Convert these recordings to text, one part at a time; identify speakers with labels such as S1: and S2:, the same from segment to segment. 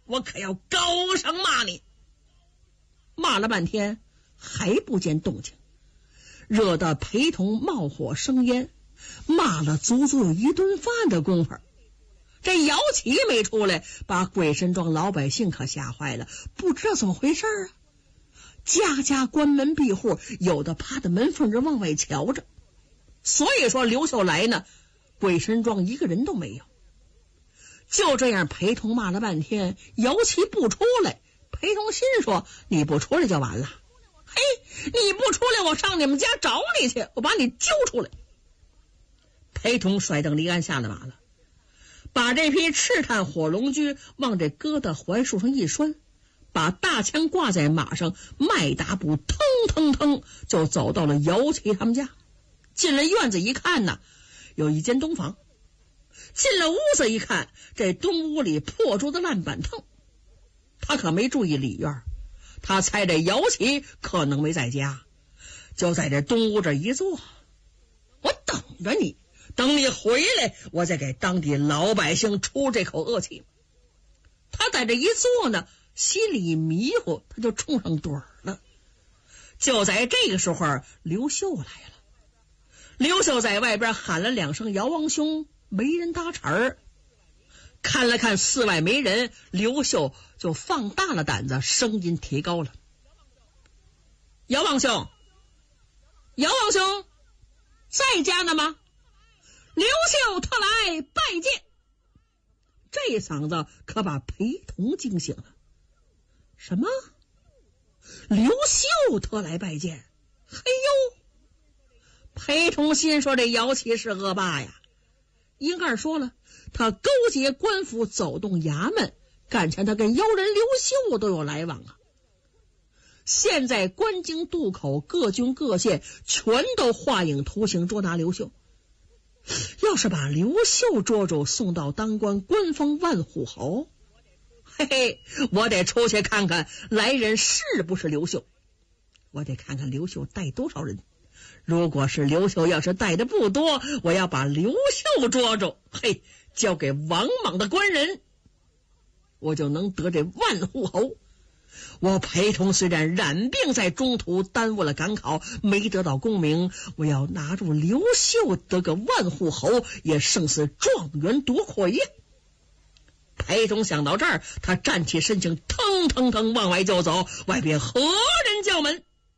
S1: 我可要高声骂你。骂了半天还不见动静，惹得裴同冒火生烟，骂了足足有一顿饭的功夫。这姚启没出来，把鬼神庄老百姓可吓坏了，不知道怎么回事啊。家家关门闭户，有的趴在门缝着往外瞧着。所以说刘秀来呢，鬼神庄一个人都没有。就这样裴同骂了半天，姚启不出来。裴同心说，你不出来就完了，嘿，你不出来我上你们家找你去，我把你揪出来。裴同甩蹬离鞍下了马了，把这匹赤炭火龙驹往这疙瘩槐树上一拴，把大枪挂在马上，迈大步腾腾腾就走到了姚启他们家。进了院子一看呢，有一间东房。进了屋子一看，这东屋里破竹的烂板凳。他可没注意里院，他猜这姚启可能没在家，就在这东屋这一坐。我等着你，等你回来，我再给当地老百姓出这口恶气。他在这一坐呢，心里一迷糊，他就冲上盹了。就在这个时候，刘秀来了。刘秀在外边喊了两声姚王兄，没人搭茬儿。看了看寺外没人，刘秀就放大了胆子，声音提高了：姚王兄，姚王兄，在家呢吗？刘秀特来拜见。这嗓子可把裴同惊醒了。什么？刘秀特来拜见？嘿呦！裴同心说，这姚启是恶霸呀。英二说了，他勾结官府，走动衙门，干成他跟妖人刘秀都有来往啊。现在关京渡口各郡各县全都画影图形捉拿刘秀，要是把刘秀捉住，送到当官，官封万户侯，嘿嘿，我得出去看看来人是不是刘秀，我得看看刘秀带多少人。如果是刘秀要是带的不多，我要把刘秀捉住，嘿，交给王莽的官人，我就能得这万户侯。我裴同虽然染病在中途，耽误了赶考，没得到功名，我要拿住刘秀，得个万户侯，也胜似状元夺魁呀。裴同想到这儿，他站起身形，腾腾腾往外就走。外边何人叫门？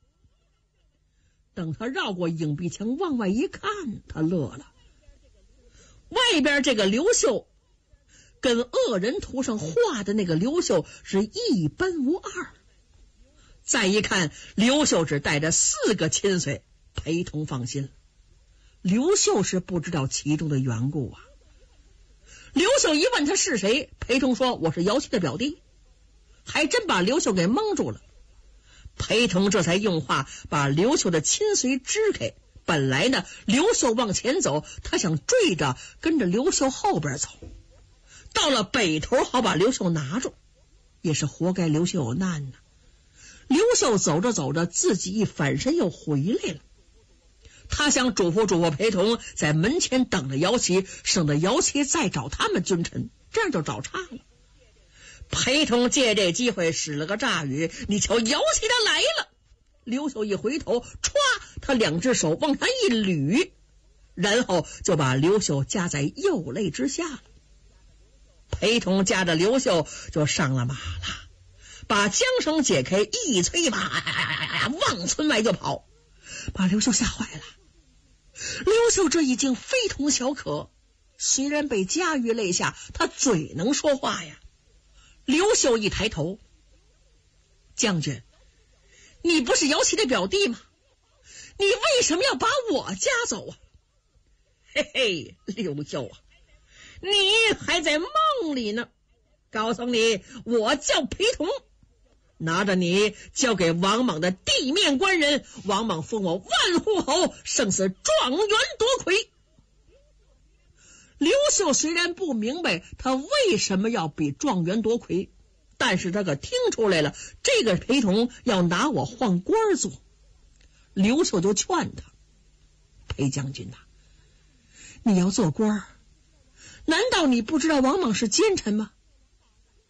S1: 等他绕过影壁墙往外一看，他乐了。外边这个刘秀跟恶人图上画的那个刘秀是一般无二。再一看，刘秀只带着4个亲随，裴同放心了。刘秀是不知道其中的缘故啊。刘秀一问他是谁，裴同说我是姚启的表弟，还真把刘秀给蒙住了。裴同这才用话把刘秀的亲随支开。本来呢，刘秀往前走，他想追着跟着刘秀后边走，到了北头好把刘秀拿住，也是活该刘秀有难呢。刘秀走着走着，自己一反身又回来了。他想嘱咐嘱咐裴同，在门前等着姚启，省得姚启再找他们君臣，这样就找岔了。裴同借这机会使了个诈语，你瞧姚启他来了。刘秀一回头，歘，他2只手往他一捋，然后就把刘秀夹在右肋之下了。裴同夹着刘秀就上了马了，把缰绳解开，一催马往村外就跑，把刘秀吓坏了。刘秀这已经非同小可，虽然被夹于肋下，他嘴能说话呀。刘秀一抬头，将军，你不是姚启的表弟吗？你为什么要把我夹走啊？嘿嘿，刘秀啊，你还在梦里呢。告诉你，我叫裴同，拿着你交给王莽的地面官人，王莽封我万户侯，胜似状元夺魁。刘秀虽然不明白他为什么要比状元夺魁，但是他可听出来了，这个裴同要拿我换官做。刘秀就劝他，裴将军呐，你要做官，难道你不知道王莽是奸臣吗？